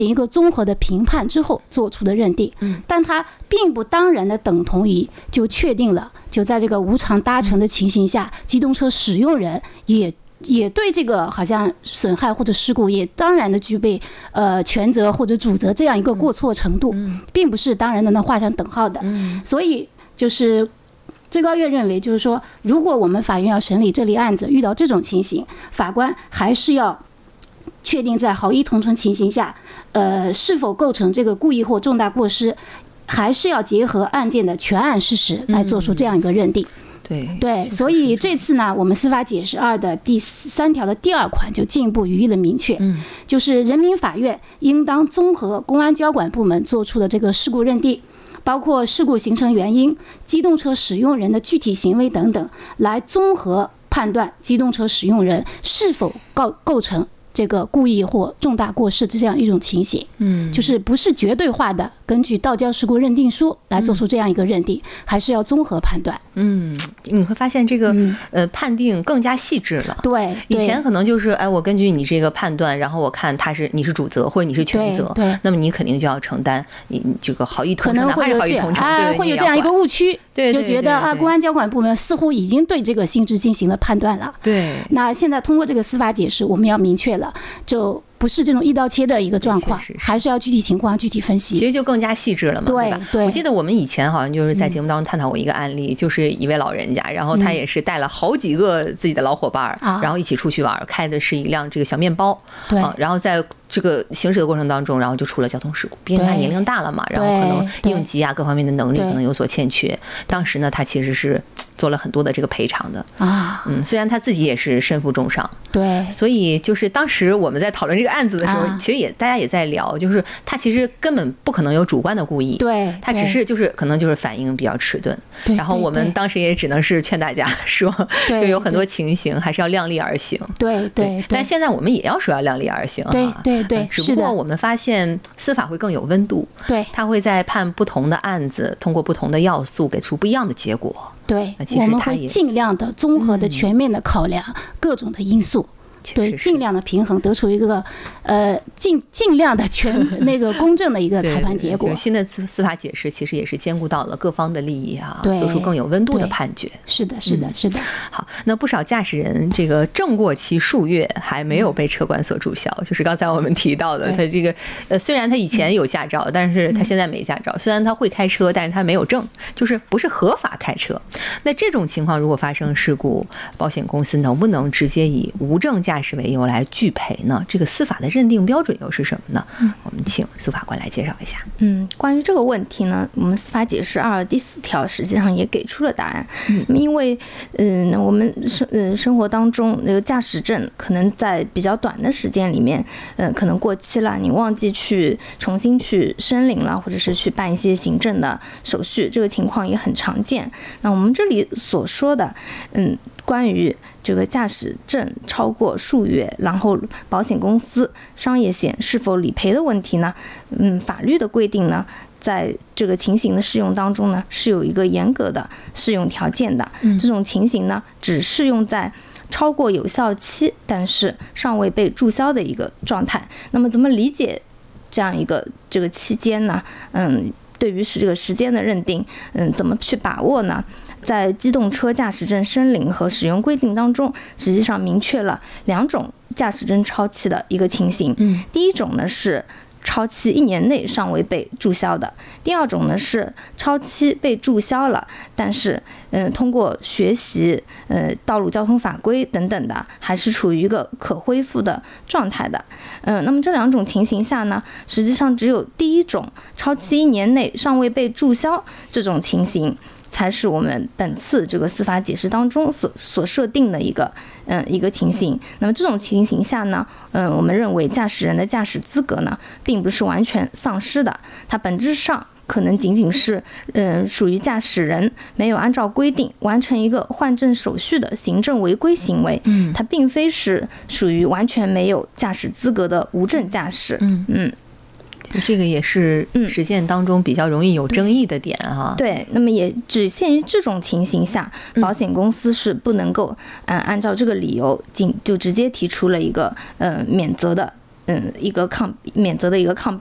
一个综合的评判之后做出的认定，但它并不当然的等同于就确定了，就在这个无偿搭乘的情形下，机动车使用人也对这个好像损害或者事故也当然的具备全责或者主责这样一个过错程度，并不是当然的能画上等号的。所以就是最高院认为，就是说，如果我们法院要审理这类案子，遇到这种情形，法官还是要确定在好意同乘情形下，是否构成这个故意或重大过失，还是要结合案件的全案事实来做出这样一个认定。对，所以这次呢，我们司法解释2的第3条的第2款就进一步予以了明确，就是人民法院应当综合公安交管部门做出的这个事故认定，包括事故形成原因、机动车使用人的具体行为等等，来综合判断机动车使用人是否构成这个故意或重大过失的这样一种情形，就是不是绝对化的根据道交事故认定书来做出这样一个认定，还是要综合判断。 你会发现这个判定更加细致了。 对， 以前可能就是我根据你这个判断，然后我看你是主责或者你是全责，那么你肯定就要承担你这个好意同乘，哪怕是好意同乘， 会有这样一个误区， 对， 就觉得公安交管部门似乎已经对这个性质进行了判断了。 对， 那现在通过这个司法解释，我们要明确了，就不是这种一刀切的一个状况，还是要具体情况具体分析， 其实就更加细致了嘛，对吧？我记得我们以前好像就是在节目当中探讨过一个案例，就是一位老人家，然后他也是带了好几个自己的老伙伴，然后一起出去玩，开的是一辆这个小面包，然后在这个行驶的过程当中，然后就出了交通事故，毕竟他年龄大了嘛，然后可能应急啊各方面的能力可能有所欠缺。当时呢，他其实是做了很多的这个赔偿的虽然他自己也是身负重伤， 对， 所以就是当时我们在讨论这个案子的时候，其实大家也在聊，就是他其实根本不可能有主观的故意， 对， 他只是可能就是反应比较迟钝，然后我们当时也只能是劝大家说，就有很多情形还是要量力而行， 对， 但现在我们也要说要量力而行， 对， 只不过我们发现司法会更有温度， 对， 他会在判不同的案子，通过不同的要素给出不一样的结果， 对，我们会尽量的综合的全面的考量各种的因素，对，尽量的平衡，得出一个尽量的那个公正的一个裁判结果。 新的司法解释其实也是兼顾到了各方的利益做出更有温度的判决。 是的。 好，那不少驾驶人这个正过期数月还没有被车管所注销，就是刚才我们提到的，他这个虽然他以前有驾照，但是他现在没驾照，虽然他会开车，但是他没有证，就是不是合法开车。那这种情况如果发生事故，保险公司能不能直接以无证驾驶为由来拒赔呢？这个司法的认定标准又是什么呢？我们请苏法官来介绍一下。 关于这个问题呢，我们司法解释2第4条实际上也给出了答案。因为我们生活当中那个驾驶证可能在比较短的时间里面，可能过期了，你忘记去重新去申领了，或者是去办一些行政的手续，这个情况也很常见。那我们这里所说的，关于这个驾驶证超过数月，然后保险公司商业险是否理赔的问题呢？法律的规定呢，在这个情形的适用当中呢，是有一个严格的适用条件的。这种情形呢，只适用在超过有效期但是尚未被注销的一个状态。那么怎么理解这样一个这个期间呢？对于这个时间的认定，怎么去把握呢？在机动车驾驶证申领和使用规定当中，实际上明确了2种驾驶证超期的一个情形。第一种呢是超期1年内尚未被注销的，第2种呢是超期被注销了，但是通过学习道路交通法规等等的，还是处于一个可恢复的状态的。那么这2种情形下呢，实际上只有第一种超期1年内尚未被注销这种情形，才是我们本次这个司法解释当中所设定的一个情形。那么这种情形下呢，我们认为驾驶人的驾驶资格呢，并不是完全丧失的，它本质上可能仅仅是属于驾驶人没有按照规定完成一个换证手续的行政违规行为，它并非是属于完全没有驾驶资格的无证驾驶。 这个也是实践当中比较容易有争议的点对，那么也只限于这种情形下，保险公司是不能够按照这个理由就直接提出了一个免责的一个免责的一个抗